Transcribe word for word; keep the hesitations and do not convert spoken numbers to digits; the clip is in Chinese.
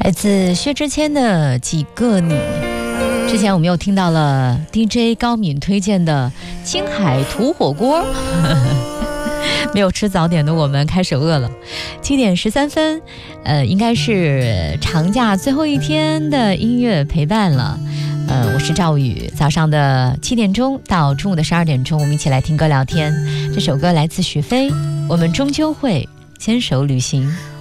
来自薛之谦的几个你。之前我们又听到了 D J 高敏推荐的青海土火锅没有吃早点的我们开始饿了。七点十三分，呃，应该是长假最后一天的音乐陪伴了。呃，我是赵宇，早上的七点钟到中午的十二点钟，我们一起来听歌聊天。这首歌来自许飞，我们终究会牵手旅行。